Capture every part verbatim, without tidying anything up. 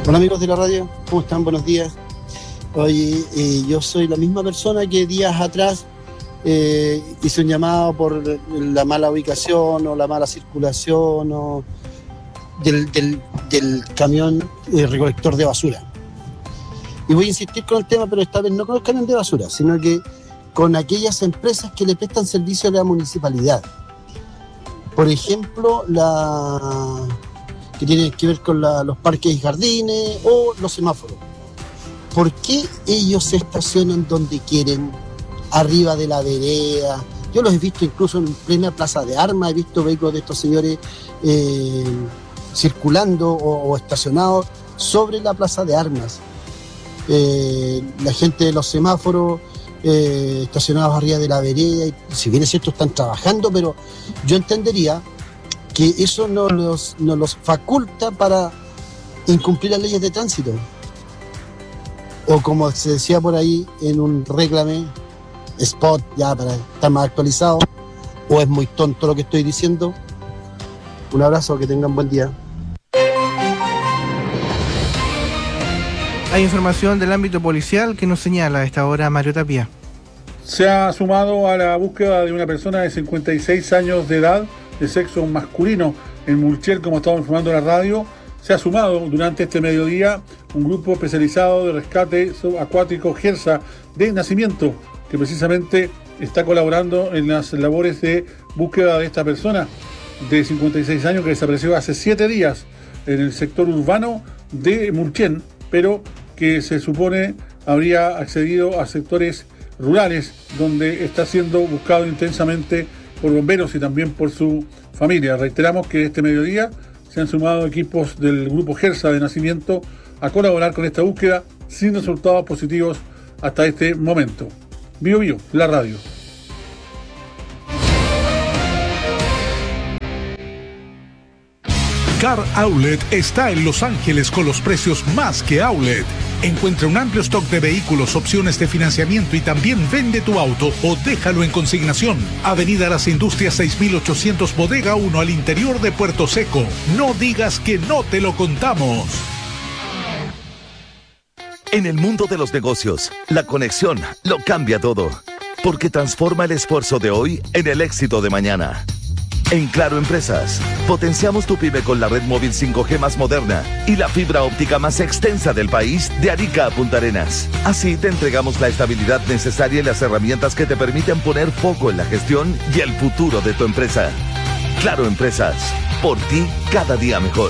Hola amigos de la radio, ¿cómo están? Buenos días. Oye, eh, yo soy la misma persona que días atrás eh, hice un llamado por la mala ubicación o la mala circulación o del, del, del camión eh, recolector de basura. Y voy a insistir con el tema, pero esta vez no con el camión de basura, sino que con aquellas empresas que le prestan servicio a la municipalidad. Por ejemplo, la que tienen que ver con la, los parques y jardines o los semáforos. ¿Por qué ellos se estacionan donde quieren, arriba de la vereda? Yo los he visto incluso en plena plaza de armas, he visto vehículos de estos señores eh, circulando o, o estacionados sobre la plaza de armas. Eh, la gente de los semáforos eh, estacionados arriba de la vereda, y, si bien es cierto están trabajando, pero yo entendería que eso no los, no los faculta para incumplir las leyes de tránsito. O como se decía por ahí en un réclame, spot, ya para estar más actualizado, o es muy tonto lo que estoy diciendo. Un abrazo, que tengan buen día. Hay información del ámbito policial que nos señala a esta hora Mario Tapia. Se ha sumado a la búsqueda de una persona de cincuenta y seis años de edad, de sexo masculino, en Mulchiel, como estamos informando en la radio. Se ha sumado durante este mediodía un grupo especializado de rescate acuático GERSA de Nacimiento, que precisamente está colaborando en las labores de búsqueda de esta persona de cincuenta y seis años que desapareció hace siete días en el sector urbano de Mulchiel, pero que se supone habría accedido a sectores rurales donde está siendo buscado intensamente por bomberos y también por su familia. Reiteramos que este mediodía se han sumado equipos del grupo GERSA de Nacimiento a colaborar con esta búsqueda sin resultados positivos hasta este momento. Bio Bio, la radio. Car Outlet está en Los Ángeles con los precios más que outlet. Encuentra un amplio stock de vehículos, opciones de financiamiento y también vende tu auto o déjalo en consignación. Avenida Las Industrias seis mil ochocientos, Bodega uno, al interior de Puerto Seco. No digas que no te lo contamos. En el mundo de los negocios, la conexión lo cambia todo, porque transforma el esfuerzo de hoy en el éxito de mañana. En Claro Empresas, potenciamos tu pyme con la red móvil cinco G más moderna y la fibra óptica más extensa del país, de Arica a Punta Arenas. Así te entregamos la estabilidad necesaria y las herramientas que te permiten poner foco en la gestión y el futuro de tu empresa. Claro Empresas, por ti cada día mejor.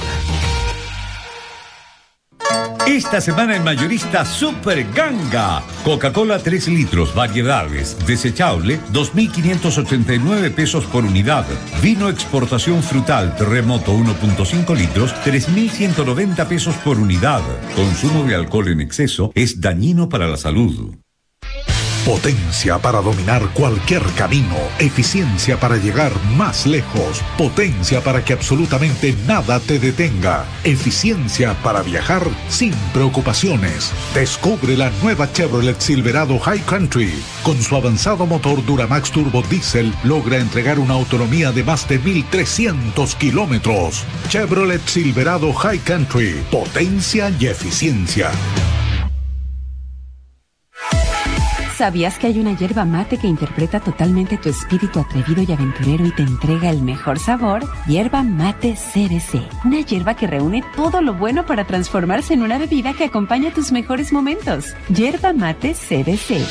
Esta semana en Mayorista Super Ganga. Coca-Cola tres litros, variedades, desechable, dos mil quinientos ochenta y nueve pesos por unidad. Vino exportación frutal Terremoto uno punto cinco litros, tres mil ciento noventa pesos por unidad. Consumo de alcohol en exceso es dañino para la salud. Potencia para dominar cualquier camino, eficiencia para llegar más lejos, potencia para que absolutamente nada te detenga, eficiencia para viajar sin preocupaciones. Descubre la nueva Chevrolet Silverado High Country. Con su avanzado motor Duramax Turbo Diesel logra entregar una autonomía de más de mil trescientos kilómetros. Chevrolet Silverado High Country, potencia y eficiencia. ¿Sabías que hay una yerba mate que interpreta totalmente tu espíritu atrevido y aventurero y te entrega el mejor sabor? Yerba Mate C B C. Una yerba que reúne todo lo bueno para transformarse en una bebida que acompaña tus mejores momentos. Yerba Mate C B C.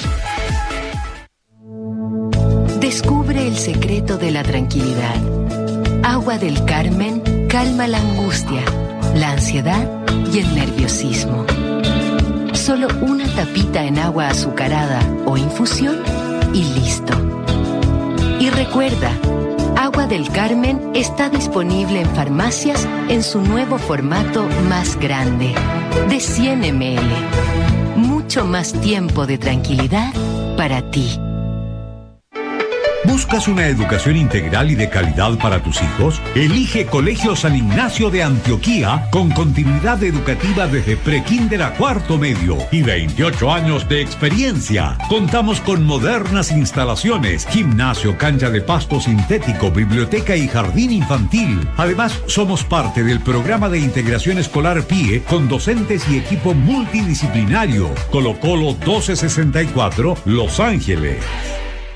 Descubre el secreto de la tranquilidad. Agua del Carmen calma la angustia, la ansiedad y el nerviosismo. Solo una tapita en agua azucarada o infusión y listo. Y recuerda, Agua del Carmen está disponible en farmacias en su nuevo formato más grande, de cien mililitros. Mucho más tiempo de tranquilidad para ti. ¿Buscas una educación integral y de calidad para tus hijos? Elige Colegio San Ignacio de Antioquía con continuidad educativa desde prekinder a cuarto medio y veintiocho años de experiencia. Contamos con modernas instalaciones, gimnasio, cancha de pasto sintético, biblioteca y jardín infantil. Además, somos parte del programa de integración escolar P I E con docentes y equipo multidisciplinario. Colo Colo doce sesenta y cuatro, Los Ángeles.